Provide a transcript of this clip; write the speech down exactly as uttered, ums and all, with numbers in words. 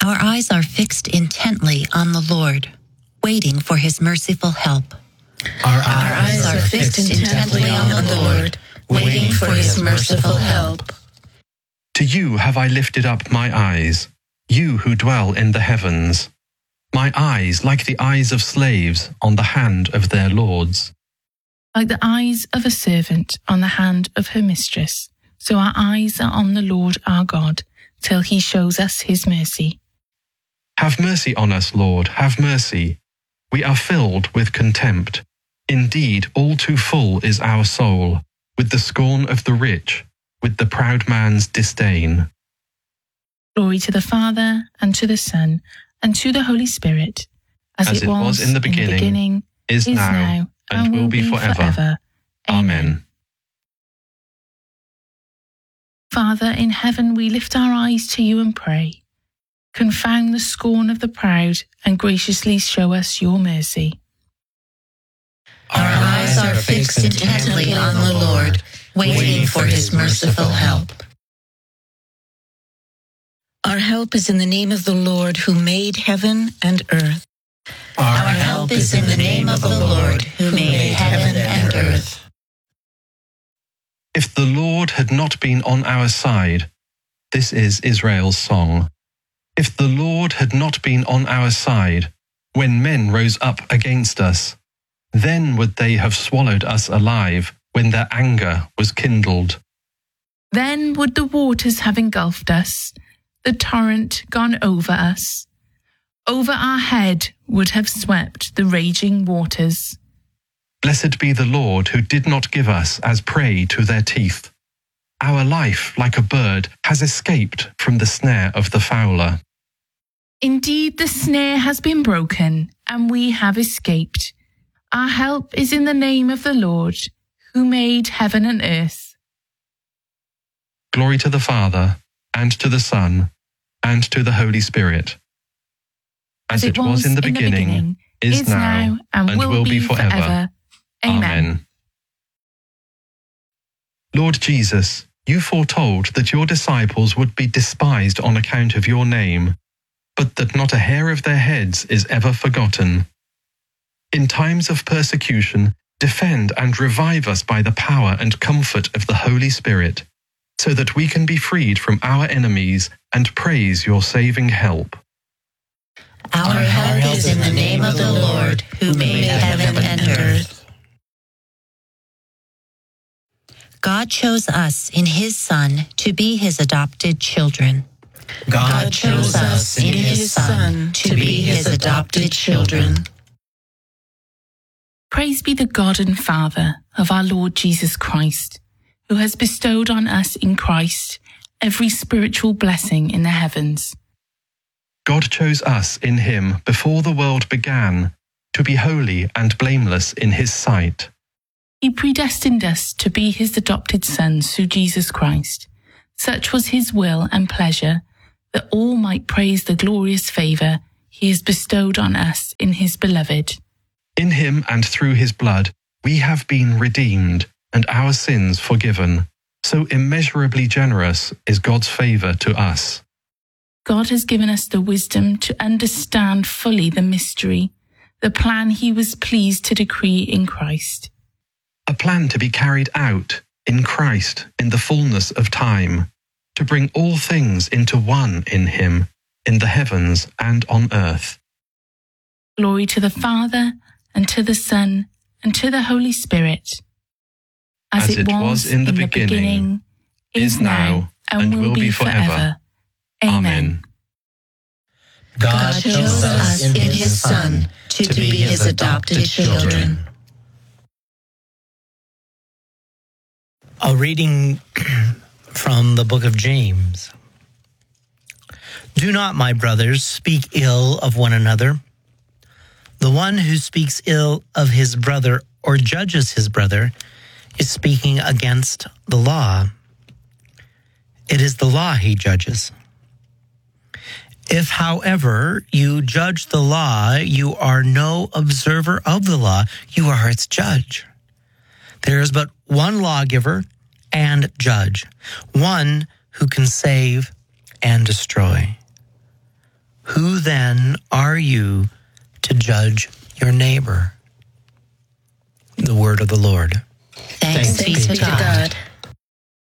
Our eyes are fixed intently on the Lord, waiting for his merciful help. Our, Our eyes are fixed intently on the Lord, waiting for his merciful help. To you have I lifted up my eyes, you who dwell in the heavens. My eyes, like the eyes of slaves, on the hand of their lords. Like the eyes of a servant on the hand of her mistress, so our eyes are on the Lord our God, till he shows us his mercy. Have mercy on us, Lord, have mercy. We are filled with contempt. Indeed, all too full is our soul, with the scorn of the rich, with the proud man's disdain. Glory to the Father, and to the Son, and to the Holy Spirit, as, as it, was it was in the beginning, in the beginning is, is now, now, and, and will be forever. forever. Amen. Amen. Father, in heaven we lift our eyes to you and pray. Confound the scorn of the proud, and graciously show us your mercy. Our eyes are fixed intently on the Lord, waiting for his merciful help. Our help is in the name of the Lord who made heaven and earth. Our help is in the name of the Lord who made heaven and earth. If the Lord had not been on our side, this is Israel's song. If the Lord had not been on our side, when men rose up against us, then would they have swallowed us alive when their anger was kindled. Then would the waters have engulfed us, the torrent gone over us. Over our head would have swept the raging waters. Blessed be the Lord who did not give us as prey to their teeth. Our life, like a bird, has escaped from the snare of the fowler. Indeed, the snare has been broken, and we have escaped. Our help is in the name of the Lord, who made heaven and earth. Glory to the Father, and to the Son, and to the Holy Spirit. As, As it was, was in the beginning, the beginning is, is now, now and, and will, will be forever. forever. Amen. Amen. Lord Jesus, you foretold that your disciples would be despised on account of your name, but that not a hair of their heads is ever forgotten. In times of persecution, defend and revive us by the power and comfort of the Holy Spirit, so that we can be freed from our enemies and praise your saving help. Our help is in the name of the Lord, who made heaven and earth. God chose us in his Son to be his adopted children. God chose us in his Son to be his adopted children. Praise be the God and Father of our Lord Jesus Christ, who has bestowed on us in Christ every spiritual blessing in the heavens. God chose us in him before the world began to be holy and blameless in his sight. He predestined us to be his adopted sons through Jesus Christ. Such was his will and pleasure, that all might praise the glorious favour he has bestowed on us in his beloved. In him and through his blood we have been redeemed and our sins forgiven. So immeasurably generous is God's favour to us. God has given us the wisdom to understand fully the mystery, the plan he was pleased to decree in Christ. A plan to be carried out in Christ in the fullness of time, to bring all things into one in him, in the heavens and on earth. Glory to the Father, and to the Son, and to the Holy Spirit. As, As it, it was, was in the, in the beginning, beginning, is now, and, and will, will be forever. forever. Amen. God chose us in his Son to be his adopted children. A reading from the book of James. Do not, my brothers, speak ill of one another. The one who speaks ill of his brother or judges his brother is speaking against the law. It is the law he judges. If, however, you judge the law, you are no observer of the law, you are its judge. There is but one lawgiver and judge, one who can save and destroy. Who then are you to judge your neighbor? The word of the Lord. Thanks, Thanks be to God. God.